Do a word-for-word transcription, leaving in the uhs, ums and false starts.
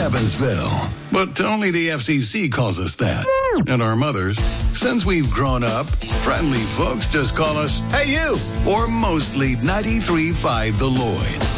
Evansville. But only the F C C calls us that. And our mothers, since we've grown up, friendly folks just call us, "Hey, you!" Or mostly ninety-three point five The Lloyd.